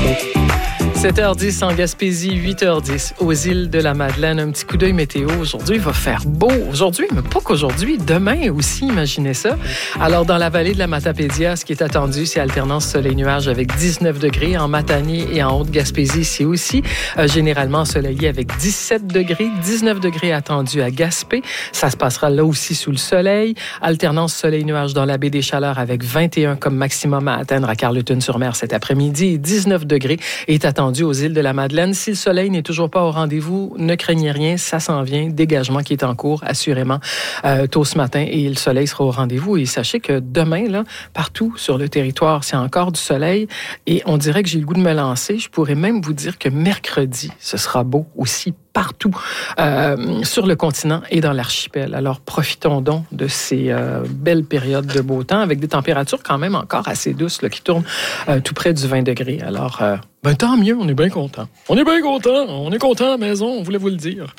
7h10 en Gaspésie, 8h10 aux îles de la Madeleine. Un petit coup d'œil météo. Aujourd'hui, il va faire beau. Aujourd'hui, mais pas qu'aujourd'hui. Demain aussi, imaginez ça. Alors, dans la vallée de la Matapédia, ce qui est attendu, c'est alternance soleil-nuage avec 19 degrés. En Matanie et en Haute-Gaspésie, c'est aussi généralement ensoleillé avec 17 degrés. 19 degrés attendus à Gaspé. Ça se passera là aussi sous le soleil. Alternance soleil-nuage dans la baie des Chaleurs avec 21 comme maximum à atteindre à Carleton-sur-Mer cet après-midi. Et 19 degrés est attendu aux îles de la Madeleine. Si le soleil n'est toujours pas au rendez-vous, ne craignez rien, ça s'en vient. Dégagement qui est en cours, assurément, tôt ce matin, et le soleil sera au rendez-vous. Et sachez que demain, là, partout sur le territoire, c'est encore du soleil, et on dirait que j'ai le goût de me lancer. Je pourrais même vous dire que mercredi, ce sera beau aussi partout sur le continent et dans l'archipel. Alors, profitons donc de ces belles périodes de beau temps avec des températures quand même encore assez douces là, qui tournent tout près du 20 degrés. Alors, tant mieux, on est bien content. On est bien content. On est content à la maison, on voulait vous le dire.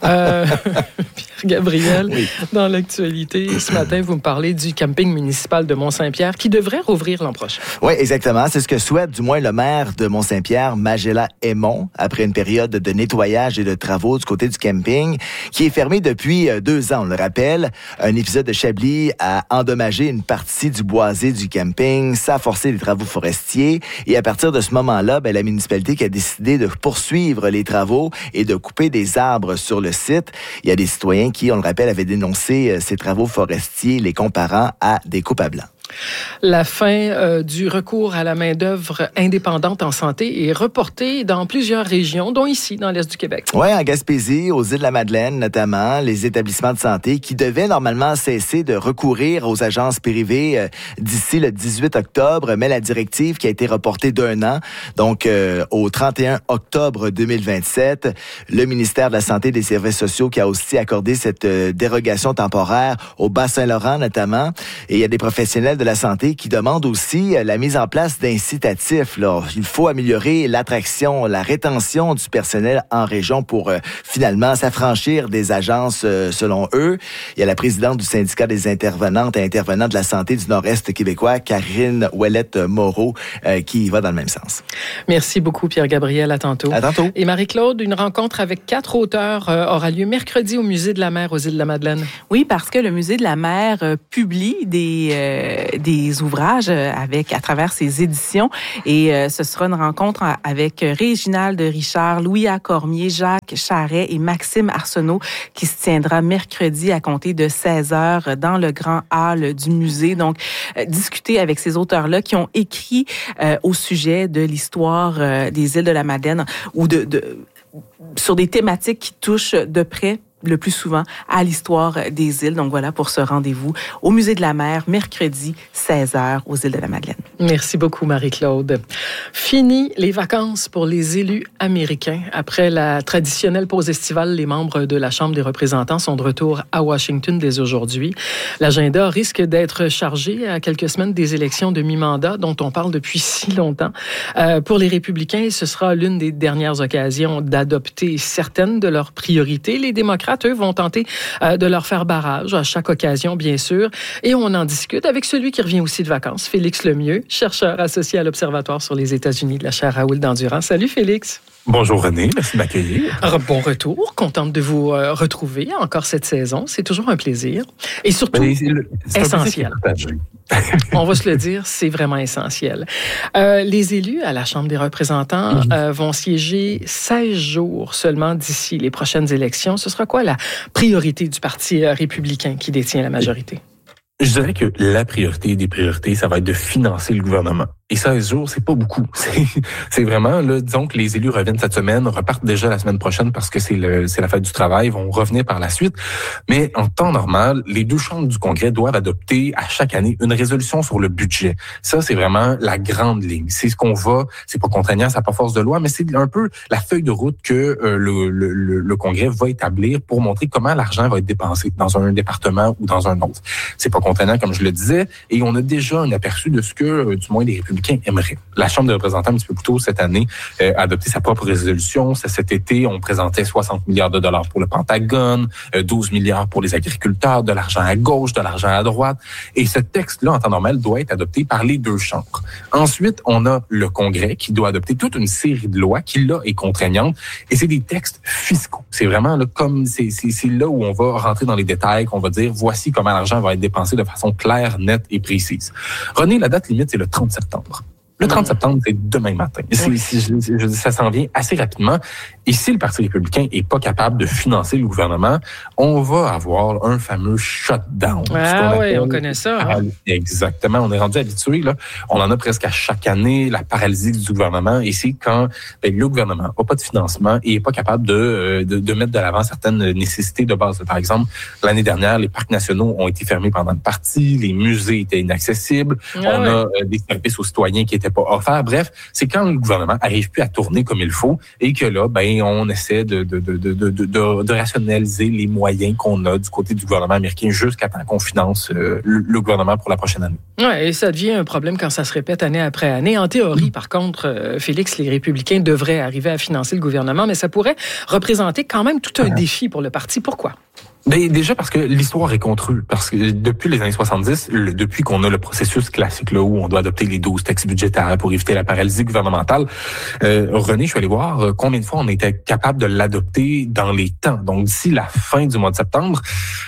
Pierre-Gabriel, oui. Dans l'actualité, ce matin, vous me parlez du camping municipal de Mont-Saint-Pierre qui devrait rouvrir l'an prochain. Oui, exactement. C'est ce que souhaite du moins le maire de Mont-Saint-Pierre, Magella Aymon, après une période de nettoyage et de travaux du côté du camping, qui est fermé depuis 2 ans, on le rappelle. Un épisode de Chablis a endommagé une partie du boisé du camping, ça a forcé les travaux forestiers, et à partir de ce moment-là, la municipalité qui a décidé de poursuivre les travaux et de couper des arbres sur le site. Il y a des citoyens qui, on le rappelle, avaient dénoncé ces travaux forestiers, les comparant à des coupes à blanc. La fin du recours à la main-d'œuvre indépendante en santé est reportée dans plusieurs régions, dont ici, dans l'Est du Québec. Oui, en Gaspésie, aux îles de la Madeleine notamment, les établissements de santé qui devaient normalement cesser de recourir aux agences privées d'ici le 18 octobre, mais la directive qui a été reportée d'1 an, donc au 31 octobre 2027, le ministère de la Santé et des Services sociaux qui a aussi accordé cette dérogation temporaire au Bas-Saint-Laurent notamment, et il y a des professionnels de la santé qui demande aussi la mise en place d'incitatifs. Là. Il faut améliorer l'attraction, la rétention du personnel en région pour finalement s'affranchir des agences selon eux. Il y a la présidente du syndicat des intervenantes et intervenants de la santé du Nord-Est québécois, Karine Ouellette-Moreau, qui va dans le même sens. Merci beaucoup, Pierre-Gabriel. À tantôt. À tantôt. Et Marie-Claude, une rencontre avec 4 auteurs aura lieu mercredi au Musée de la Mer aux îles de la Madeleine. Oui, parce que le Musée de la Mer publie des ouvrages à travers ses éditions, et ce sera une rencontre avec Réginald Richard, Louis A. Cormier, Jacques Charret et Maxime Arsenault qui se tiendra mercredi à compter de 16h dans le grand hall du musée. Donc, discuter avec ces auteurs-là qui ont écrit au sujet de l'histoire des îles de la Madeleine ou sur des thématiques qui touchent de près le plus souvent à l'histoire des îles. Donc voilà pour ce rendez-vous au Musée de la Mer, mercredi, 16h, aux îles de la Madeleine. Merci beaucoup, Marie-Claude. Fini les vacances pour les élus américains. Après la traditionnelle pause estivale, les membres de la Chambre des représentants sont de retour à Washington dès aujourd'hui. L'agenda risque d'être chargé à quelques semaines des élections de mi-mandat dont on parle depuis si longtemps. Pour les républicains, ce sera l'une des dernières occasions d'adopter certaines de leurs priorités. Les démocrates, eux, vont tenter de leur faire barrage à chaque occasion, bien sûr. Et on en discute avec celui qui revient aussi de vacances, Félix Lemieux, chercheur associé à l'Observatoire sur les États-Unis de la chaire Raoul d'Endurance. Salut, Félix. Bonjour René, merci de m'accueillir. Bon retour, contente de vous retrouver encore cette saison. C'est toujours un plaisir. Et surtout, c'est essentiel. On va se le dire, c'est vraiment essentiel. Les élus à la Chambre des représentants vont siéger 16 jours seulement d'ici les prochaines élections. Ce sera quoi la priorité du Parti républicain qui détient la majorité? Je dirais que la priorité des priorités, ça va être de financer le gouvernement. Et 16 jours, c'est pas beaucoup. C'est vraiment, là, disons que les élus reviennent cette semaine, repartent déjà la semaine prochaine parce que c'est la fête du travail, vont revenir par la suite. Mais en temps normal, les 2 chambres du Congrès doivent adopter à chaque année une résolution sur le budget. Ça, c'est vraiment la grande ligne. C'est ce qu'on va, c'est pas contraignant, ça n'a pas force de loi, mais c'est un peu la feuille de route que le Congrès va établir pour montrer comment l'argent va être dépensé dans un département ou dans un autre. C'est pas contraignant, comme je le disais, et on a déjà un aperçu de ce que, du moins, les républicains républicains aimeraient. La Chambre des représentants, un petit peu plus tôt cette année, a adopté sa propre résolution. Cet été, on présentait 60 milliards de dollars pour le Pentagone, 12 milliards pour les agriculteurs, de l'argent à gauche, de l'argent à droite. Et ce texte-là, en temps normal, doit être adopté par les deux chambres. Ensuite, on a le Congrès qui doit adopter toute une série de lois qui, là, est contraignante. Et c'est des textes fiscaux. C'est vraiment là, comme c'est là où on va rentrer dans les détails, qu'on va dire voici comment l'argent va être dépensé de façon claire, nette et précise. René, la date limite, c'est le 30 septembre. Le 30 septembre, c'est demain matin. Je dis, ça s'en vient assez rapidement. Et si le Parti républicain est pas capable de financer le gouvernement, on va avoir un fameux shutdown. Ah oui, on connaît ça. Hein? Exactement. On est rendu habitué, là. On en a presque à chaque année, la paralysie du gouvernement. Et c'est quand le gouvernement n'a pas de financement et n'est pas capable de mettre de l'avant certaines nécessités de base. Par exemple, l'année dernière, les parcs nationaux ont été fermés pendant une partie, les musées étaient inaccessibles, on a des services aux citoyens qui étaient pas offert. Bref, c'est quand le gouvernement arrive plus à tourner comme il faut et que là, on essaie de rationaliser les moyens qu'on a du côté du gouvernement américain jusqu'à temps qu'on finance le gouvernement pour la prochaine année. Ouais, et ça devient un problème quand ça se répète année après année. En théorie, par contre, Félix, les républicains devraient arriver à financer le gouvernement, mais ça pourrait représenter quand même tout un défi pour le parti. Pourquoi? Déjà parce que l'histoire est contrue. Parce que depuis les années 70, depuis qu'on a le processus classique là où on doit adopter les 12 textes budgétaires pour éviter la paralysie gouvernementale, René, je suis allé voir combien de fois on était capable de l'adopter dans les temps. Donc d'ici la fin du mois de septembre,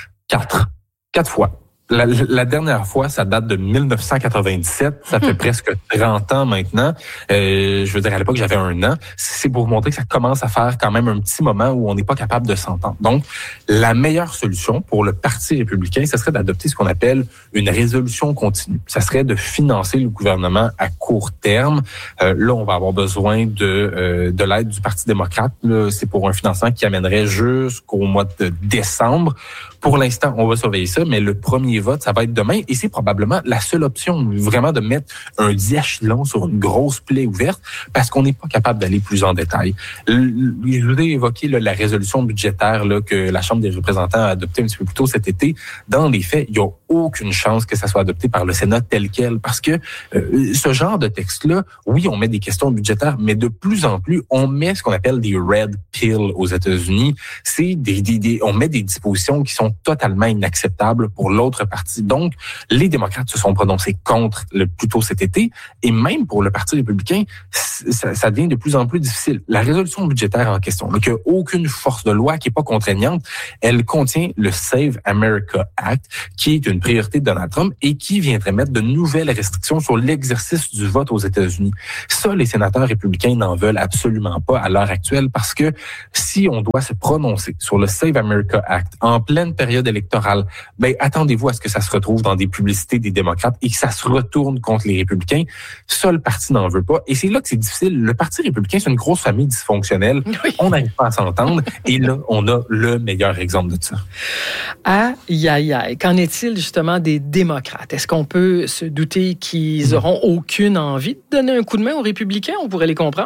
4 fois. La dernière fois, ça date de 1997. Ça fait presque 30 ans maintenant. Je veux dire, à l'époque, j'avais 1 an. C'est pour vous montrer que ça commence à faire quand même un petit moment où on n'est pas capable de s'entendre. Donc, la meilleure solution pour le Parti républicain, ce serait d'adopter ce qu'on appelle une résolution continue. Ça serait de financer le gouvernement à court terme. Là, on va avoir besoin de l'aide du Parti démocrate. Là, c'est pour un financement qui amènerait jusqu'au mois de décembre. Pour l'instant, on va surveiller ça, mais le premier vote, ça va être demain et c'est probablement la seule option, vraiment de mettre un diachylon sur une grosse plaie ouverte parce qu'on n'est pas capable d'aller plus en détail. Je voudrais évoquer la résolution budgétaire là, que la Chambre des représentants a adoptée un petit peu plus tôt cet été. Dans les faits, il n'y a aucune chance que ça soit adopté par le Sénat tel quel parce que ce genre de texte-là, oui, on met des questions budgétaires, mais de plus en plus, on met ce qu'on appelle des red pills aux États-Unis. C'est on met des dispositions qui sont totalement inacceptables pour l'autre parti. Donc, les démocrates se sont prononcés contre plus tôt cet été et même pour le Parti républicain, ça devient de plus en plus difficile. La résolution budgétaire en question, qui n'a aucune force de loi, qui n'est pas contraignante, elle contient le Save America Act, qui est une priorité de Donald Trump et qui viendrait mettre de nouvelles restrictions sur l'exercice du vote aux États-Unis. Ça, les sénateurs républicains n'en veulent absolument pas à l'heure actuelle parce que si on doit se prononcer sur le Save America Act en pleine période électorale, attendez-vous à ce que ça se retrouve dans des publicités des démocrates et que ça se retourne contre les républicains. Ça, le parti n'en veut pas. Et c'est là que c'est difficile. Le Parti républicain, c'est une grosse famille dysfonctionnelle. Oui. On n'arrive pas à s'entendre. Et là, on a le meilleur exemple de ça. Aïe, aïe, aïe. Qu'en est-il justement des démocrates? Est-ce qu'on peut se douter qu'ils auront aucune envie de donner un coup de main aux républicains? On pourrait les comprendre?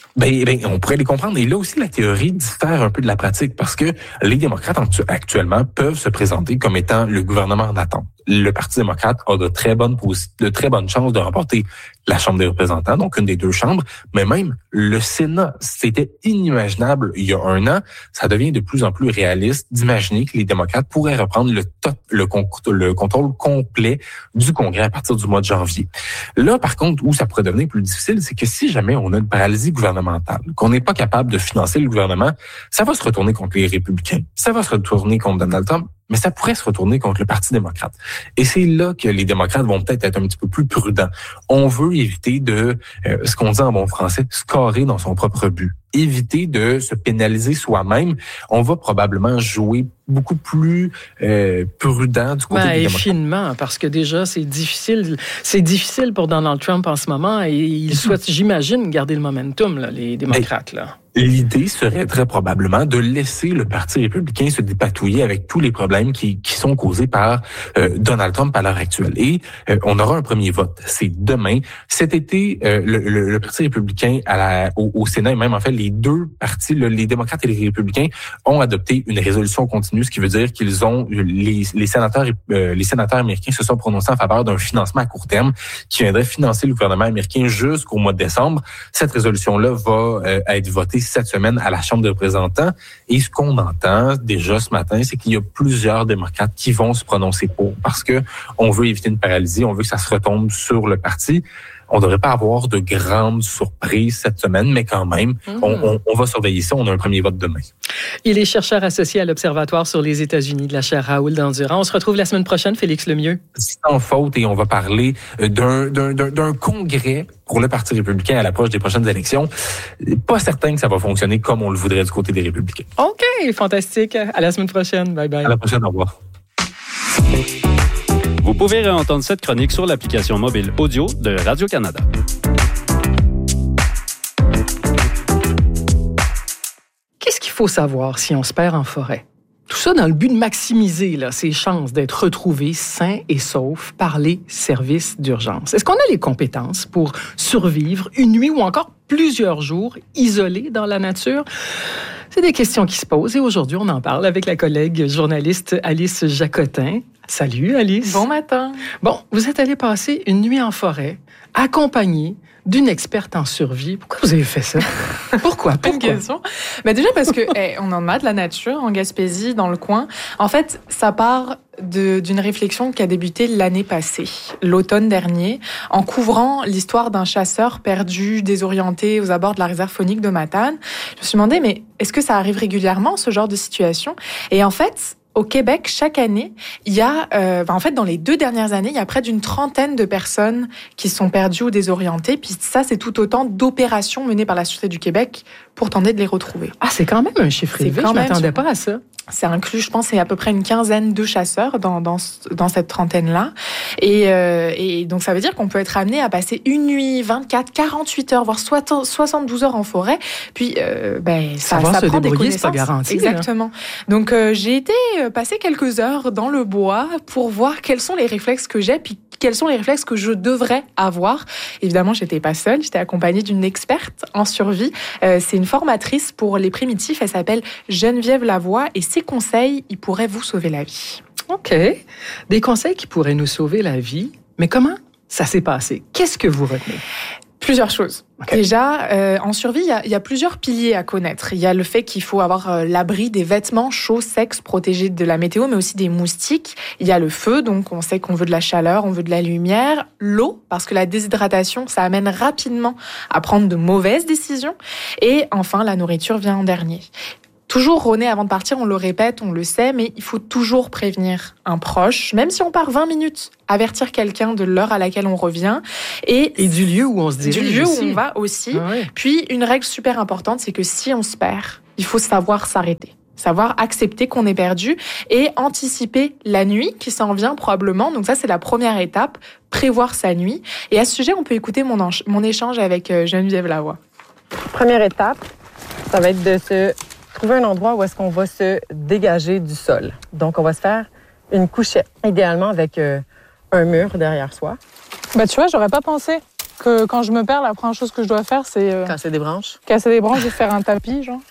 On pourrait les comprendre. Et là aussi, la théorie diffère un peu de la pratique parce que les démocrates actuellement peuvent se présenter comme étant le gouvernement en attente. Le Parti démocrate a de très bonnes chances de remporter la Chambre des représentants, donc une des deux chambres, mais même le Sénat. C'était inimaginable il y a 1 an. Ça devient de plus en plus réaliste d'imaginer que les démocrates pourraient reprendre le contrôle complet du Congrès à partir du mois de janvier. Là, par contre, où ça pourrait devenir plus difficile, c'est que si jamais on a une paralysie gouvernementale, qu'on n'est pas capable de financer le gouvernement, ça va se retourner contre les républicains, ça va se retourner contre Donald Trump, mais ça pourrait se retourner contre le Parti démocrate. Et c'est là que les démocrates vont peut-être être un petit peu plus prudents. On veut éviter de, ce qu'on dit en bon français, scorer dans son propre but. Éviter de se pénaliser soi-même. On va probablement jouer beaucoup plus prudent du côté des démocrates. Finement, parce que déjà, c'est difficile. C'est difficile pour Donald Trump en ce moment et il souhaite, j'imagine, garder le momentum, là, les démocrates. Là. L'idée serait très probablement de laisser le Parti républicain se dépatouiller avec tous les problèmes qui sont causés par Donald Trump à l'heure actuelle. Et on aura un premier vote. C'est demain. Cet été, le Parti républicain au Sénat, et même en fait les deux partis, les démocrates et les républicains, ont adopté une résolution continue, ce qui veut dire qu'ils ont les sénateurs américains se sont prononcés en faveur d'un financement à court terme qui viendrait financer le gouvernement américain jusqu'au mois de décembre. Cette résolution-là va être votée cette semaine à la Chambre des représentants. Et ce qu'on entend déjà ce matin, c'est qu'il y a plusieurs démocrates qui vont se prononcer pour, parce que on veut éviter une paralysie, on veut que ça se retombe sur le parti. On ne devrait pas avoir de grandes surprises cette semaine, mais quand même, on va surveiller ça. On a un premier vote demain. Il est chercheur associé à l'Observatoire sur les États-Unis de la chaire Raoul Dandurand. On se retrouve la semaine prochaine, Félix Lemieux. Sans faute, et on va parler d'un congrès pour le Parti républicain à l'approche des prochaines élections. Pas certain que ça va fonctionner comme on le voudrait du côté des républicains. OK, fantastique. À la semaine prochaine. Bye bye. À la prochaine, au revoir. Vous pouvez réentendre cette chronique sur l'application mobile audio de Radio-Canada. Qu'est-ce qu'il faut savoir si on se perd en forêt? Tout ça dans le but de maximiser ses chances d'être retrouvé sain et sauf par les services d'urgence. Est-ce qu'on a les compétences pour survivre une nuit ou encore plusieurs jours isolés dans la nature? C'est des questions qui se posent et aujourd'hui, on en parle avec la collègue journaliste Alice Jacotin. Salut Alice. Bon matin. Bon, vous êtes allée passer une nuit en forêt, accompagnée d'une experte en survie. Pourquoi vous avez fait ça? Pourquoi? Bonne question. Déjà parce que on en a de la nature en Gaspésie, dans le coin. En fait, ça part d'une réflexion qui a débuté l'année passée, l'automne dernier, en couvrant l'histoire d'un chasseur perdu, désorienté aux abords de la réserve faunique de Matane. Je me suis demandé, mais est-ce que ça arrive régulièrement, ce genre de situation? Et en fait, au Québec, chaque année, il y a, en fait, dans les 2 dernières années, il y a près d'une trentaine de personnes qui sont perdues ou désorientées. Puis ça, c'est tout autant d'opérations menées par la Sûreté du Québec pour tenter de les retrouver. Ah, c'est quand même un chiffre élevé. Je ne m'attendais pas à ça. C'est inclus, je pense, c'est à peu près une quinzaine de chasseurs dans cette trentaine-là. Et donc, ça veut dire qu'on peut être amené à passer une nuit, 24, 48 heures, voire 72 heures en forêt. Puis, ça prend des connaissances. C'est pas garanti. Exactement. Là. Donc, j'ai été passer quelques heures dans le bois pour voir quels sont les réflexes que j'ai, puis quels sont les réflexes que je devrais avoir. Évidemment, j'étais pas seule, j'étais accompagnée d'une experte en survie. C'est une formatrice pour les primitifs, elle s'appelle Geneviève Lavoie, et ses conseils, ils pourraient vous sauver la vie. OK. Des conseils qui pourraient nous sauver la vie, mais comment ça s'est passé? Qu'est-ce que vous retenez? Plusieurs choses. Okay. Déjà, en survie, il y a plusieurs piliers à connaître. Il y a le fait qu'il faut avoir l'abri des vêtements chauds, secs, protégés de la météo, mais aussi des moustiques. Il y a le feu, donc on sait qu'on veut de la chaleur, on veut de la lumière. L'eau, parce que la déshydratation, ça amène rapidement à prendre de mauvaises décisions. Et enfin, la nourriture vient en dernier. Toujours rôner avant de partir, on le répète, on le sait, mais il faut toujours prévenir un proche, même si on part 20 minutes, avertir quelqu'un de l'heure à laquelle on revient. Et du lieu où on se dirige. Du lieu aussi. où on va aussi. Ah oui. Puis, une règle super importante, c'est que si on se perd, il faut savoir s'arrêter. Savoir accepter qu'on est perdu et anticiper la nuit qui s'en vient probablement. Donc ça, c'est la première étape, prévoir sa nuit. Et à ce sujet, on peut écouter mon échange avec Geneviève Lavoie. Première étape, ça va être de se trouver un endroit où est-ce qu'on va se dégager du sol. Donc, on va se faire une couchette, idéalement avec un mur derrière soi. Tu vois, j'aurais pas pensé que quand je me perds, la première chose que je dois faire, c'est... Casser des branches. Casser des branches et faire un tapis, genre.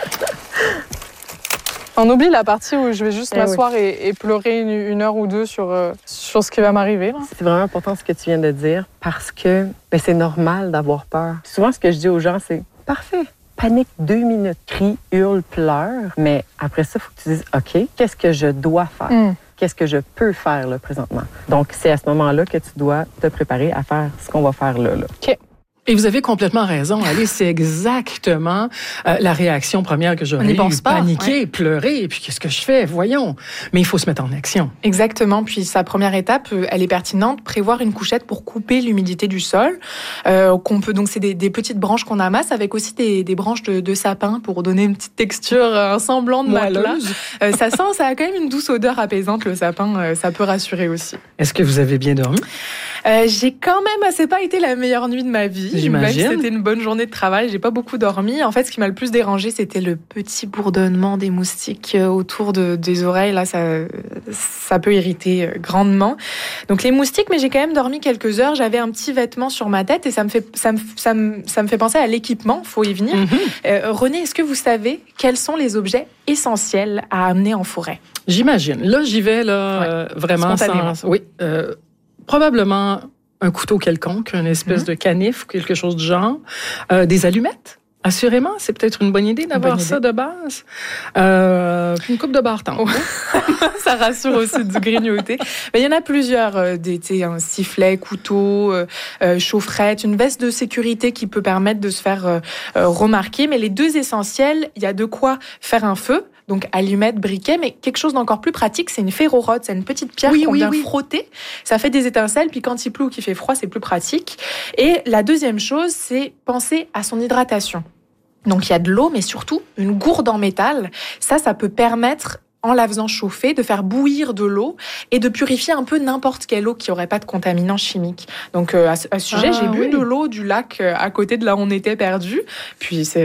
On oublie la partie où je vais juste m'asseoir et pleurer une heure ou deux sur ce qui va m'arriver. Là. C'est vraiment important ce que tu viens de dire parce que c'est normal d'avoir peur. Souvent, ce que je dis aux gens, c'est « Parfait, panique 2 minutes, crie, hurle, pleure. » Mais après ça, il faut que tu dises « OK, qu'est-ce que je dois faire? Qu'est-ce que je peux faire là, présentement? » Donc, c'est à ce moment-là que tu dois te préparer à faire ce qu'on va faire là. OK. Et vous avez complètement raison, Alice. C'est exactement la réaction première que j'aurais eue. Paniquer, pleurer, et puis qu'est-ce que je fais? Voyons. Mais il faut se mettre en action. Exactement. Puis sa première étape, elle est pertinente. Prévoir une couchette pour couper l'humidité du sol. Qu'on peut, donc c'est des petites branches qu'on amasse avec aussi des branches de sapin pour donner une petite texture, un semblant de matelas. Ça a quand même une douce odeur apaisante, le sapin. Ça peut rassurer aussi. Est-ce que vous avez bien dormi? J'ai quand même, c'est pas été la meilleure nuit de ma vie. j'imagine. Même si c'était une bonne journée de travail, j'ai pas beaucoup dormi. En fait, ce qui m'a le plus dérangé, c'était le petit bourdonnement des moustiques autour des oreilles. Là, ça peut irriter grandement. Donc les moustiques, mais j'ai quand même dormi quelques heures. J'avais un petit vêtement sur ma tête et ça me fait penser à l'équipement. Faut y venir. René, est-ce que vous savez quels sont les objets essentiels à amener en forêt? J'imagine. Là, j'y vais vraiment sans... Oui, probablement un couteau quelconque, une espèce de canif ou quelque chose du genre. Des allumettes, assurément. C'est peut-être une bonne idée d'avoir ça de base. Puis une coupe de barre-tendre. Ça rassure aussi du grignoter. Mais il y en a plusieurs. Un sifflet, couteau, chaufferette, une veste de sécurité qui peut permettre de se faire remarquer. Mais les deux essentiels, il y a de quoi faire un feu. Donc, allumettes, briquet, mais quelque chose d'encore plus pratique, c'est une ferrorode. C'est une petite pierre qu'on vient frotter. Ça fait des étincelles, puis quand il pleut ou qu'il fait froid, c'est plus pratique. Et la deuxième chose, c'est penser à son hydratation. Donc, il y a de l'eau, mais surtout une gourde en métal. Ça peut permettre, en la faisant chauffer, de faire bouillir de l'eau et de purifier un peu n'importe quelle eau qui n'aurait pas de contaminants chimiques. Donc, à ce sujet, j'ai bu de l'eau du lac à côté de là où on était perdu. Puis, ça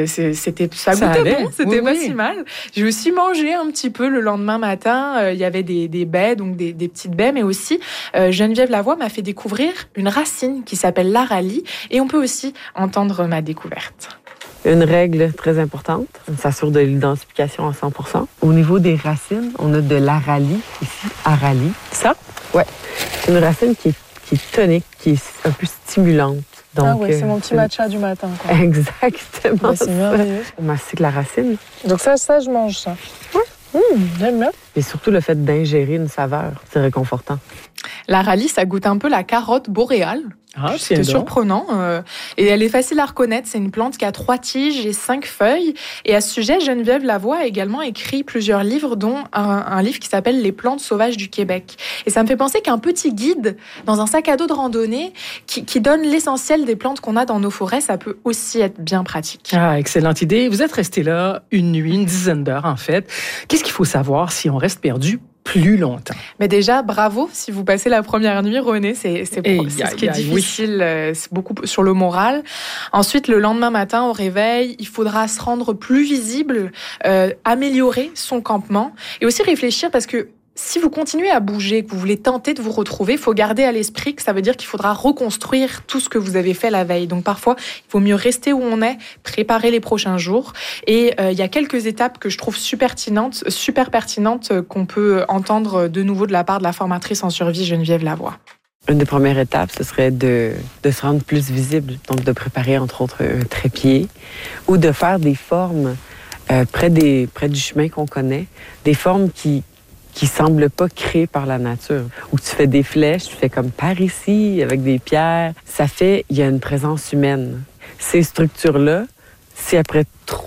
goûtait bon, c'était pas si mal. J'ai aussi mangé un petit peu le lendemain matin. Il y avait des baies, donc des petites baies, mais aussi Geneviève Lavoie m'a fait découvrir une racine qui s'appelle l'aralie. Et on peut aussi entendre ma découverte. Une règle très importante, on s'assure de l'identification à 100%. Au niveau des racines, on a de l'aralie, ici, aralie. Ça? Ouais. C'est une racine qui est tonique, qui est un peu stimulante. Donc, c'est mon petit matcha du matin, quoi. Exactement. C'est merveilleux. On mastique la racine. Donc ça, je mange ça. Oui. J'aime bien. Et surtout le fait d'ingérer une saveur, c'est réconfortant. L'aralie, ça goûte un peu la carotte boréale. C'est surprenant. Et elle est facile à reconnaître. C'est une plante qui a 3 tiges et 5 feuilles. Et à ce sujet, Geneviève Lavoie a également écrit plusieurs livres, dont un livre qui s'appelle « Les plantes sauvages du Québec ». Et ça me fait penser qu'un petit guide dans un sac à dos de randonnée qui donne l'essentiel des plantes qu'on a dans nos forêts, ça peut aussi être bien pratique. Ah, excellente idée. Vous êtes resté là une nuit, une dizaine d'heures en fait. Qu'est-ce qu'il faut savoir si on reste perdu plus longtemps? Mais déjà, bravo si vous passez la première nuit, René. C'est ce qui est difficile, c'est beaucoup sur le moral. Ensuite, le lendemain matin, au réveil, il faudra se rendre plus visible, améliorer son campement et aussi réfléchir parce que si vous continuez à bouger, que vous voulez tenter de vous retrouver, il faut garder à l'esprit que ça veut dire qu'il faudra reconstruire tout ce que vous avez fait la veille. Donc parfois, il vaut mieux rester où on est, préparer les prochains jours. Et il y a quelques étapes que je trouve super pertinentes qu'on peut entendre de nouveau de la part de la formatrice en survie Geneviève Lavoie. Une des premières étapes, ce serait de se rendre plus visible, donc de préparer entre autres un trépied ou de faire des formes près du chemin qu'on connaît, des formes qui semblent pas créées par la nature. Où tu fais des flèches, tu fais comme par ici, avec des pierres. Il y a une présence humaine. Ces structures-là, si après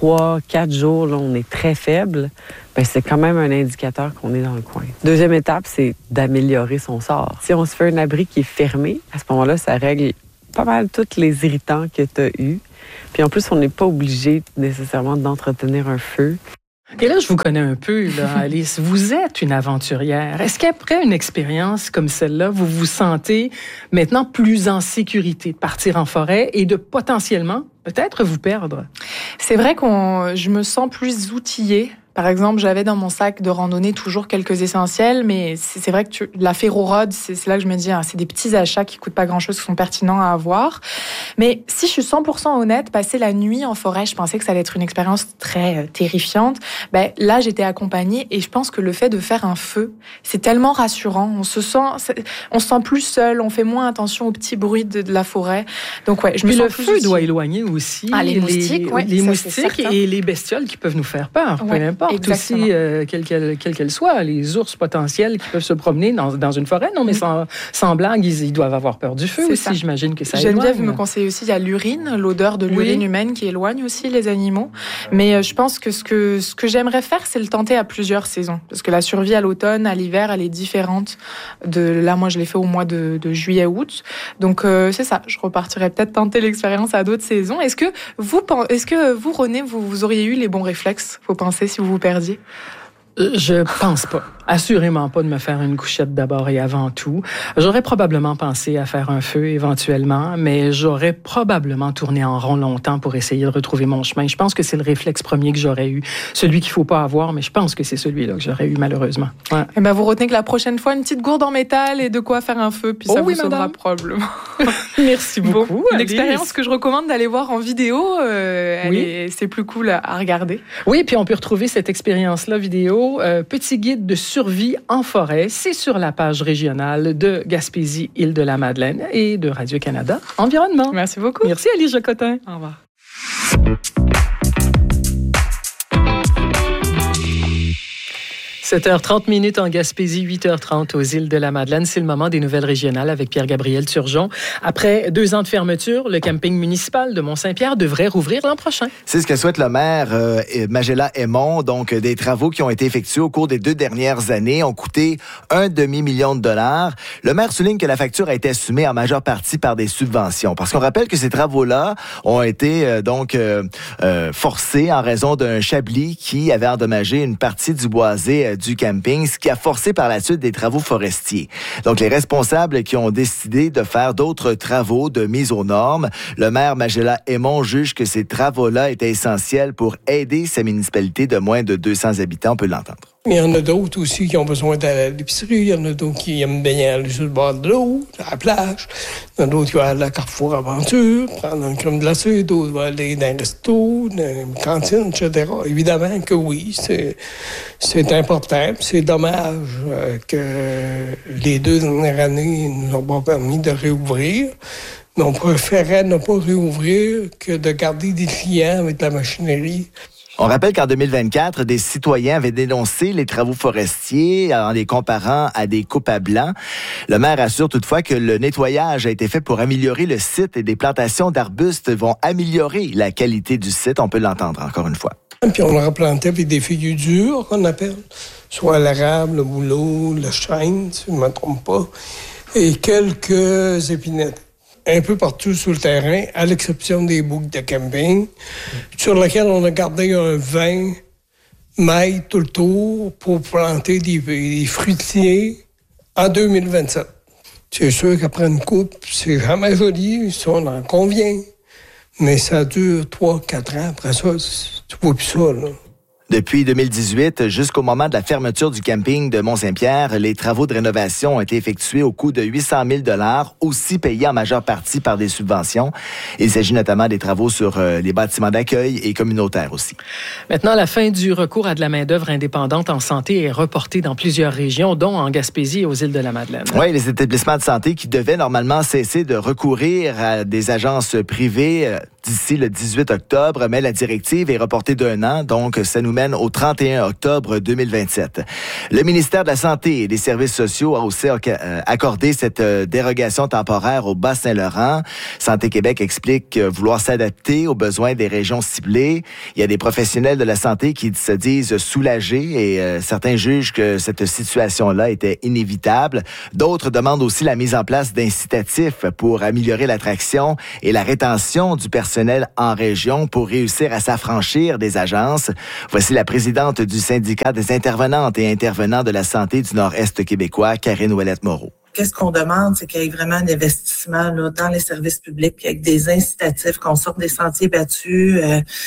3-4 jours, là, on est très faible, c'est quand même un indicateur qu'on est dans le coin. Deuxième étape, c'est d'améliorer son sort. Si on se fait un abri qui est fermé, à ce moment-là, ça règle pas mal tous les irritants que tu as eus. Puis en plus, on n'est pas obligé nécessairement d'entretenir un feu. Et là, je vous connais un peu, là, Alice. Vous êtes une aventurière. Est-ce qu'après une expérience comme celle-là, vous vous sentez maintenant plus en sécurité de partir en forêt et de potentiellement, peut-être, vous perdre? C'est vrai je me sens plus outillée. Par exemple, j'avais dans mon sac de randonnée toujours quelques essentiels, mais c'est vrai que la ferrorode, c'est là que je me dis, c'est des petits achats qui coûtent pas grand-chose, qui sont pertinents à avoir. Mais si je suis 100% honnête, passer la nuit en forêt, je pensais que ça allait être une expérience très terrifiante. Là, j'étais accompagnée et je pense que le fait de faire un feu, c'est tellement rassurant. On se sent plus seul, on fait moins attention aux petits bruits de la forêt. Donc je me sens plus le feu doit éloigner aussi les moustiques, les moustiques et les bestioles qui peuvent nous faire peur, peu importe. Aussi, quelle qu'elle soit, les ours potentiels qui peuvent se promener dans une forêt. Non, mais sans blague, ils doivent avoir peur du feu aussi, j'imagine que ça éloigne. Geneviève me conseille aussi, il y a l'urine, l'odeur de l'urine humaine qui éloigne aussi les animaux. Mais je pense que ce que j'aimerais faire, c'est le tenter à plusieurs saisons. Parce que la survie à l'automne, à l'hiver, elle est différente. Là, moi, je l'ai fait au mois de juillet-août. Donc, c'est ça. Je repartirais peut-être tenter l'expérience à d'autres saisons. Est-ce que vous, René, vous auriez eu les bons réflexes, faut penser, si vous vous perdiez? Je pense pas. Assurément pas de me faire une couchette d'abord et avant tout. J'aurais probablement pensé à faire un feu éventuellement, mais j'aurais probablement tourné en rond longtemps pour essayer de retrouver mon chemin. Je pense que c'est le réflexe premier que j'aurais eu. Celui qu'il faut pas avoir, mais je pense que c'est celui-là que j'aurais eu malheureusement. Ouais. Eh ben, vous retenez que la prochaine fois, une petite gourde en métal et de quoi faire un feu, puis ça vous sauvera probablement. Merci beaucoup. Une expérience que je recommande d'aller voir en vidéo. C'est plus cool à regarder. Oui, puis on peut retrouver cette expérience-là vidéo, petit guide de survie en forêt. C'est sur la page régionale de Gaspésie-Île-de-la-Madeleine et de Radio-Canada Environnement. Merci beaucoup. Merci, Alice Jacotin. Au revoir. 7h30 en Gaspésie, 8h30 aux îles de la Madeleine. C'est le moment des nouvelles régionales avec Pierre-Gabriel Turgeon. Après 2 ans de fermeture, le camping municipal de Mont-Saint-Pierre devrait rouvrir l'an prochain. C'est ce que souhaite le maire Magella Aymon. Donc, des travaux qui ont été effectués au cours des 2 dernières années ont coûté $1,5 million. Le maire souligne que la facture a été assumée en majeure partie par des subventions. Parce qu'on rappelle que ces travaux-là ont été forcés en raison d'un chablis qui avait endommagé une partie du boisé du camping, ce qui a forcé par la suite des travaux forestiers. Donc, les responsables qui ont décidé de faire d'autres travaux de mise aux normes, le maire Magella Aymon juge que ces travaux-là étaient essentiels pour aider sa municipalité de moins de 200 habitants. On peut l'entendre. Il y en a d'autres aussi qui ont besoin d'aller à l'épicerie. Il y en a d'autres qui aiment bien aller sur le bord de l'eau, à la plage. Il y en a d'autres qui vont aller à la Carrefour Aventure, prendre une crème glacée. D'autres vont aller dans un resto, dans une cantine, etc. Évidemment que oui, c'est important. C'est dommage que les 2 dernières années ne nous ont pas permis de réouvrir. Mais on préférait ne pas réouvrir que de garder des clients avec la machinerie. On rappelle qu'en 2024, des citoyens avaient dénoncé les travaux forestiers en les comparant à des coupes à blanc. Le maire assure toutefois que le nettoyage a été fait pour améliorer le site et des plantations d'arbustes vont améliorer la qualité du site. On peut l'entendre encore une fois. Puis on a replanté avec des feuillus durs, qu'on appelle, soit l'érable, le bouleau, le chêne, si je ne me trompe pas, et quelques épinettes. Un peu partout sur le terrain, à l'exception des boucles de camping, sur lesquelles on a gardé un 20 mètres tout le tour pour planter des fruitiers en 2027. C'est sûr qu'après une coupe, c'est jamais joli, ça on en convient, mais ça dure 3-4 ans. Après ça, tu vois plus ça, là. Depuis 2018, jusqu'au moment de la fermeture du camping de Mont-Saint-Pierre, les travaux de rénovation ont été effectués au coût de $800 000, aussi payés en majeure partie par des subventions. Il s'agit notamment des travaux sur les bâtiments d'accueil et communautaires aussi. Maintenant, la fin du recours à de la main-d'œuvre indépendante en santé est reportée dans plusieurs régions, dont en Gaspésie et aux îles de la Madeleine. Oui, les établissements de santé qui devaient normalement cesser de recourir à des agences privées d'ici le 18 octobre, mais la directive est reportée d'1 an, donc ça nous mène au 31 octobre 2027. Le ministère de la Santé et des Services sociaux a aussi accordé cette dérogation temporaire au Bas-Saint-Laurent. Santé Québec explique vouloir s'adapter aux besoins des régions ciblées. Il y a des professionnels de la santé qui se disent soulagés et certains jugent que cette situation-là était inévitable. D'autres demandent aussi la mise en place d'incitatifs pour améliorer l'attraction et la rétention du personnel en région pour réussir à s'affranchir des agences. Voici la présidente du syndicat des intervenantes et intervenants de la santé du Nord-Est québécois, Karine Ouellette-Moreau. Qu'est-ce qu'on demande, c'est qu'il y ait vraiment un investissement là, dans les services publics, avec des incitatifs, qu'on sorte des sentiers battus,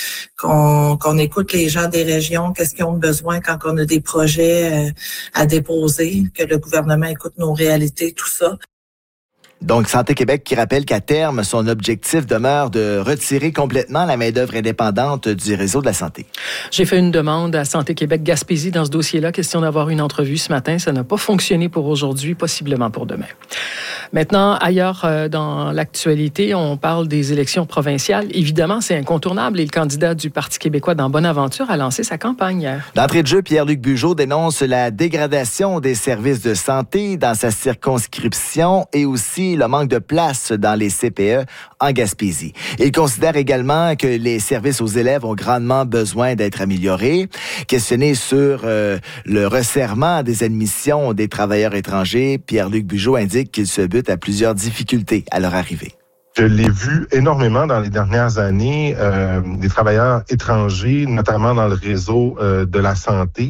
qu'on écoute les gens des régions, qu'est-ce qu'ils ont besoin quand on a des projets à déposer, que le gouvernement écoute nos réalités, tout ça. Donc, Santé Québec qui rappelle qu'à terme, son objectif demeure de retirer complètement la main-d'œuvre indépendante du réseau de la santé. J'ai fait une demande à Santé Québec Gaspésie dans ce dossier-là, question d'avoir une entrevue ce matin. Ça n'a pas fonctionné pour aujourd'hui, possiblement pour demain. Maintenant, ailleurs dans l'actualité, on parle des élections provinciales. Évidemment, c'est incontournable et le candidat du Parti québécois dans Bonaventure a lancé sa campagne hier. D'entrée de jeu, Pierre-Luc Bugeaud dénonce la dégradation des services de santé dans sa circonscription et aussi le manque de place dans les CPE en Gaspésie. Il considère également que les services aux élèves ont grandement besoin d'être améliorés. Questionné sur le resserrement des admissions des travailleurs étrangers, Pierre-Luc Bugeaud indique qu'il se bute à plusieurs difficultés à leur arrivée. Je l'ai vu énormément dans les dernières années, des travailleurs étrangers, notamment dans le réseau de la santé,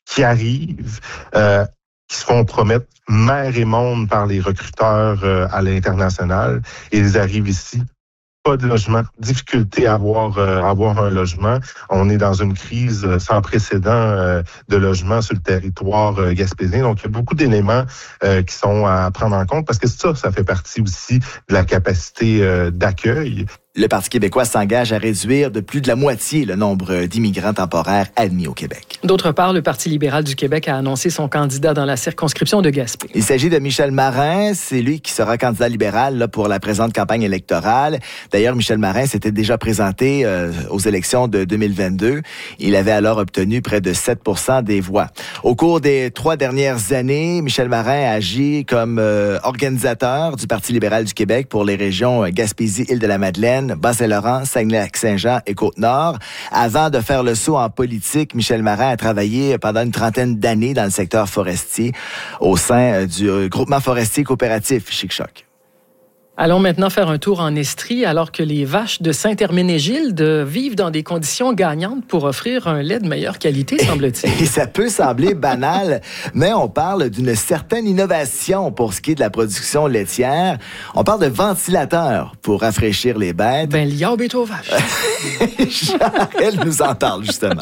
qui arrivent, qui se font promettre mer et monde par les recruteurs à l'international. Et ils arrivent ici, pas de logement, difficulté à avoir un logement. On est dans une crise sans précédent de logement sur le territoire gaspésien. Donc, il y a beaucoup d'éléments qui sont à prendre en compte parce que ça fait partie aussi de la capacité d'accueil. Le Parti québécois s'engage à réduire de plus de la moitié le nombre d'immigrants temporaires admis au Québec. D'autre part, le Parti libéral du Québec a annoncé son candidat dans la circonscription de Gaspé. Il s'agit de Michel Marin. C'est lui qui sera candidat libéral là, pour la présente campagne électorale. D'ailleurs, Michel Marin s'était déjà présenté aux élections de 2022. Il avait alors obtenu près de 7% des voix. Au cours des 3 dernières années, Michel Marin a agi comme organisateur du Parti libéral du Québec pour les régions Gaspésie, Île-de-la-Madeleine, Bas-Saint-Laurent, Saguenay-Lac-Saint-Jean et Côte-Nord. Avant de faire le saut en politique, Michel Marin a travaillé pendant une trentaine d'années dans le secteur forestier au sein du groupement forestier coopératif Chic-Choc. Allons maintenant faire un tour en Estrie alors que les vaches de Saint-Herménégilde vivent dans des conditions gagnantes pour offrir un lait de meilleure qualité, semble-t-il. Et ça peut sembler banal, mais on parle d'une certaine innovation pour ce qui est de la production laitière. On parle de ventilateurs pour rafraîchir les bêtes. Ben, liab est aux vaches. Elle nous en parle, justement.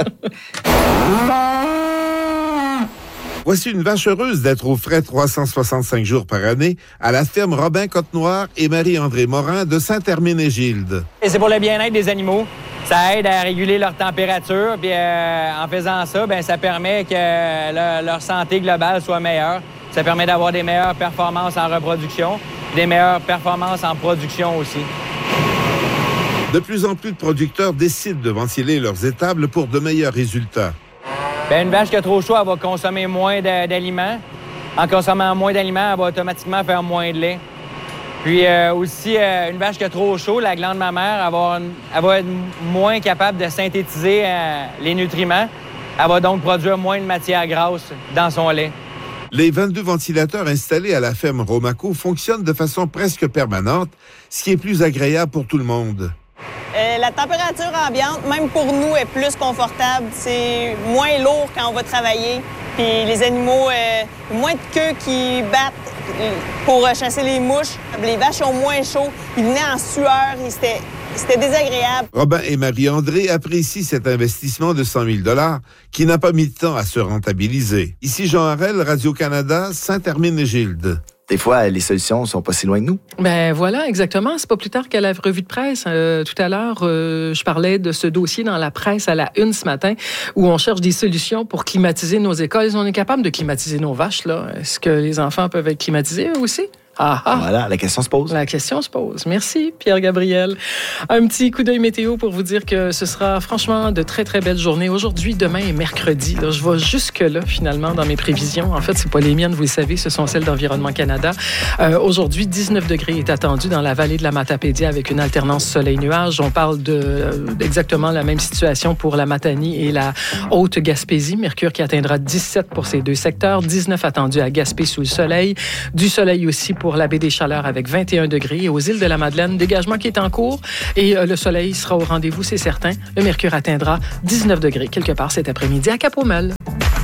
Voici une vache heureuse d'être au frais 365 jours par année à la ferme Robin Côte-Noire et Marie-André Morin de Saint-Herménégilde. Et c'est pour le bien-être des animaux. Ça aide à réguler leur température. Puis en faisant ça, ben ça permet que leur santé globale soit meilleure. Ça permet d'avoir des meilleures performances en reproduction, des meilleures performances en production aussi. De plus en plus de producteurs décident de ventiler leurs étables pour de meilleurs résultats. Bien, une vache qui a trop chaud, elle va consommer moins d'aliments. En consommant moins d'aliments, elle va automatiquement faire moins de lait. Puis aussi, une vache qui a trop chaud, la glande mammaire, elle va être moins capable de synthétiser les nutriments. Elle va donc produire moins de matière grasse dans son lait. Les 22 ventilateurs installés à la ferme Romaco fonctionnent de façon presque permanente, ce qui est plus agréable pour tout le monde. La température ambiante, même pour nous, est plus confortable. C'est moins lourd quand on va travailler. Puis les animaux, moins de queues qui battent pour chasser les mouches. Les vaches ont moins chaud. Ils venaient en sueur. C'était désagréable. Robin et Marie-André apprécient cet investissement de 100 000 $ qui n'a pas mis de temps à se rentabiliser. Ici Jean Harel, Radio-Canada, Saint-Herménégilde. Des fois, les solutions sont pas si loin de nous. Ben voilà, exactement. C'est pas plus tard qu'à la revue de presse. Tout à l'heure, je parlais de ce dossier dans la presse à la une ce matin où on cherche des solutions pour climatiser nos écoles. On est capable de climatiser nos vaches, là. Est-ce que les enfants peuvent être climatisés eux aussi? Ah, ah. Voilà, la question se pose. La question se pose. Merci, Pierre-Gabriel. Un petit coup d'œil météo pour vous dire que ce sera franchement de très, très belles journées. Aujourd'hui, demain et mercredi. Là, je vais jusque-là, finalement, dans mes prévisions. En fait, c'est pas les miennes, vous le savez, ce sont celles d'Environnement Canada. Aujourd'hui, 19 degrés est attendu dans la vallée de la Matapédia avec une alternance soleil-nuage. On parle d'exactement la même situation pour la Matanie et la Haute-Gaspésie. Mercure qui atteindra 17 pour ces deux secteurs. 19 attendu à Gaspé sous le soleil. Du soleil aussi pour la baie des Chaleurs avec 21 degrés. Et aux îles de la Madeleine, dégagement qui est en cours. Et le soleil sera au rendez-vous, c'est certain. Le mercure atteindra 19 degrés quelque part cet après-midi à Cap-Aumel.